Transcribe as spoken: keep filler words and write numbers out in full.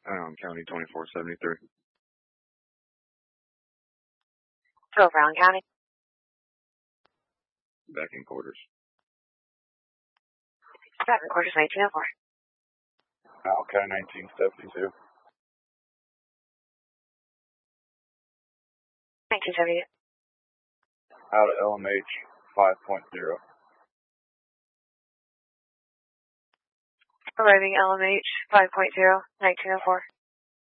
Um, County twenty-four seventy-three. So Brown County. Back in quarters. Back in quarters nineteen oh four. Okay, nineteen seventy-two. nineteen seventy-two. Out of L M H five point oh. Arriving L M H five point oh, nineteen oh four.